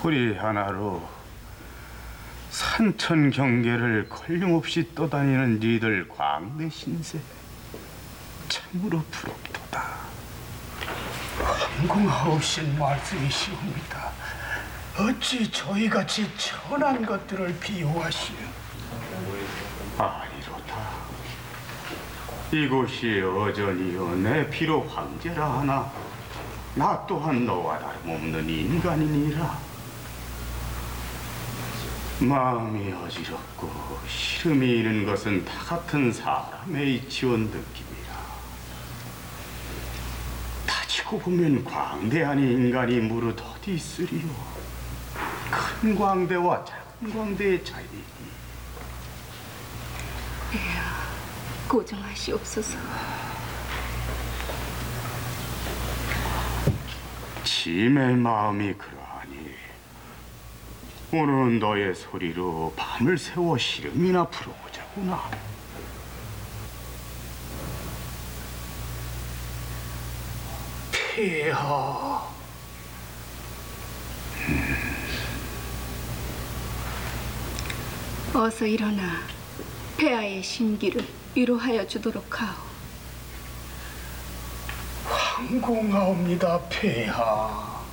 소리 하나로 산천 경계를 걸림없이 떠다니는 니들 광대 신세 참으로 부럽도다. 황공하옵신 말씀이시옵니다. 어찌 저희같이 천한 것들을 비호하시며. 아니로다. 이곳이 여전히여 내 피로 황제라 하나 나 또한 너와 다름없는 인간이니라. 마음이 어지럽고 시름이 있는 것은 다 같은 사람의 이치원 느낌이라. 따지고 보면 광대한 인간이 무릇 어디 있으리요. 큰 광대와 작은 광대의 차이니. 폐하, 고정하시옵소서. 짐의 마음이 그러하니 오늘은 너의 소리로 밤을 새워 시름이나 풀어보자구나. 폐하, 어서 일어나 폐하의 심기를 위로하여 주도록 하오. 황공하옵니다, 폐하.